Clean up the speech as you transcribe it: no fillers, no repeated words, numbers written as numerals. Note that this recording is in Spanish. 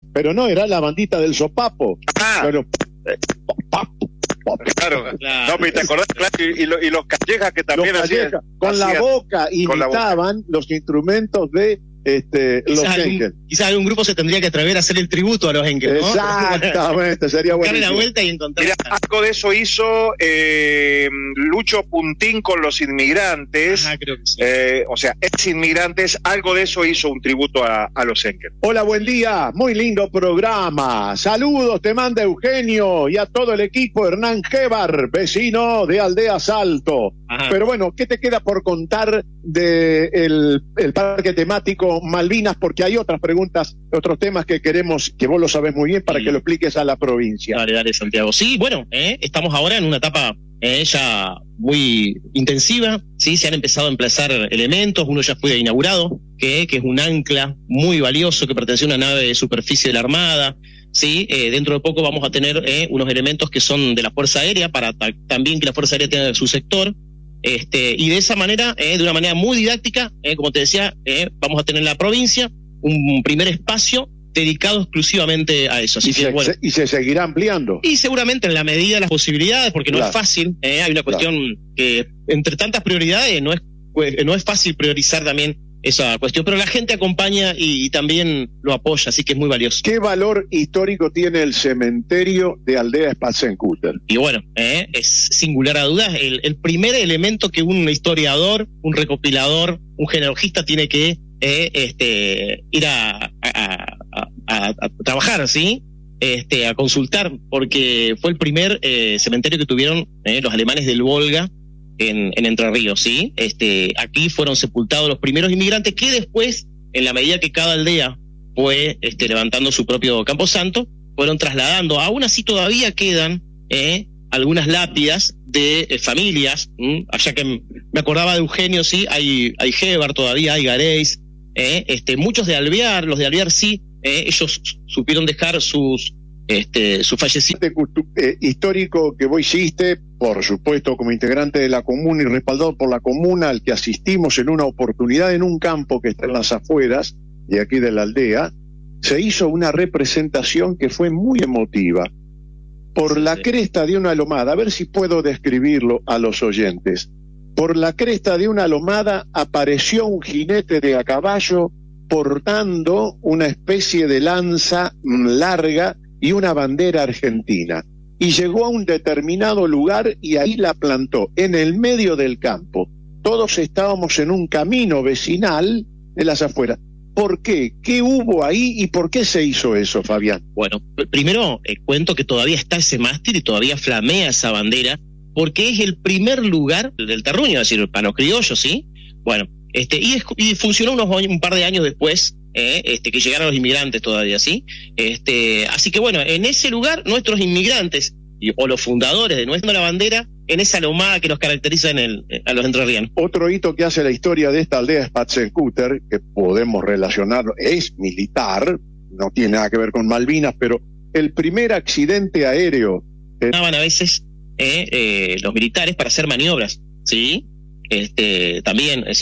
pero no, era la bandita del sopapo. Pero, claro. No, pero te acordás, claro, y los callejas que también hacían. Con la boca imitaban los instrumentos de los Henkel. Quizás algún grupo se tendría que atrever a hacer el tributo a los Henkel, ¿no? Exactamente, sería bueno. Darle la vuelta y encontrar. Mira, algo de eso hizo Lucho Puntín con los Inmigrantes. Ajá, creo que sí. O sea, ex Inmigrantes, algo de eso hizo un tributo a los Henkel. Hola, buen día, muy lindo programa. Saludos, te manda Eugenio y a todo el equipo. Hernán Gebar, vecino de Aldea Salto. Ajá. Pero bueno, ¿qué te queda por contar del parque temático Malvinas? Porque hay otras preguntas, otros temas que queremos, que vos lo sabés muy bien, para que lo expliques a la provincia. Dale, Santiago. Sí, bueno, estamos ahora en una etapa ya muy intensiva, ¿sí? Se han empezado a emplazar elementos, uno ya fue inaugurado, que es un ancla muy valioso que pertenece a una nave de superficie de la Armada, ¿sí? Dentro de poco vamos a tener unos elementos que son de la Fuerza Aérea, para también que la Fuerza Aérea tenga su sector. Y de esa manera, de una manera muy didáctica, como te decía, vamos a tener en la provincia un primer espacio dedicado exclusivamente a eso. Así que, bueno, y se seguirá ampliando. Y seguramente en la medida de las posibilidades, porque no es fácil, hay una cuestión que entre tantas prioridades no es fácil priorizar también esa cuestión, pero la gente acompaña y también lo apoya, así que es muy valioso. ¿Qué valor histórico tiene el cementerio de Aldea Spatzenkutter? Y bueno, es singular a dudas, el primer elemento que un historiador, un recopilador, un genealogista tiene que ir a trabajar, ¿sí? A consultar, porque fue el primer cementerio que tuvieron los alemanes del Volga en Entre Ríos, ¿sí? Aquí fueron sepultados los primeros inmigrantes que después, en la medida que cada aldea fue levantando su propio camposanto, fueron trasladando. Aún así todavía quedan algunas lápidas de familias, allá que me acordaba de Eugenio, ¿sí? Hay Gebar todavía, hay Gareis, muchos de Alvear, los de Alvear sí, ellos supieron dejar su fallecido histórico que vos hiciste, por supuesto, como integrante de la comuna y respaldado por la comuna, al que asistimos en una oportunidad en un campo que está en las afueras de aquí de la aldea. Se hizo una representación que fue muy emotiva por la cresta de una lomada. A ver si puedo describirlo a los oyentes. Por la cresta de una lomada apareció un jinete de a caballo portando una especie de lanza larga y una bandera argentina, y llegó a un determinado lugar y ahí la plantó en el medio del campo. Todos estábamos en un camino vecinal de las afueras. ¿Por qué? ¿Qué hubo ahí y por qué se hizo eso, Fabián? Bueno, primero cuento que todavía está ese mástil y todavía flamea esa bandera, porque es el primer lugar del terruño, es decir, para los criollos, ¿sí? Bueno, y funcionó un par de años después, que llegaron los inmigrantes todavía, ¿sí? Así que bueno, en ese lugar nuestros inmigrantes o los fundadores de nuestra bandera en esa lomada que nos caracteriza a los entrerrianos. Otro hito que hace la historia de esta aldea Spatzenkutter, que podemos relacionarlo, es militar, no tiene nada que ver con Malvinas, pero el primer accidente aéreo. Llamaban a veces los militares para hacer maniobras, ¿sí? También,